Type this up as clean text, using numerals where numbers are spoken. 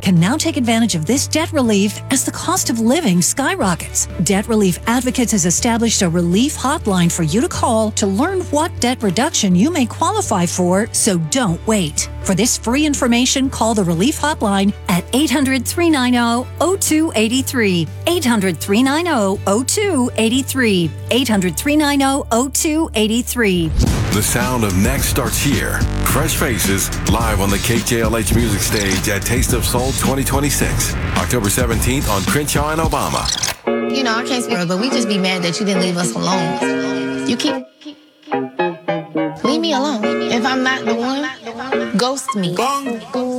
can now take advantage of this debt relief as the cost of living skyrockets. Debt Relief Advocates has established a relief hotline for you to call to learn what debt reduction you may qualify for, so don't wait. For this free information, call the Relief Hotline at 800-390-0283. 800-390-0283. 800-390-0283. The sound of next starts here. Fresh Faces, live on the KJLH Music Stage at Taste of Soul 2026. October 17th on Crenshaw and Obama. You know, I can't speak, but we just be mad that you didn't leave us alone. You keep... Leave me alone. If I'm not the one, ghost me.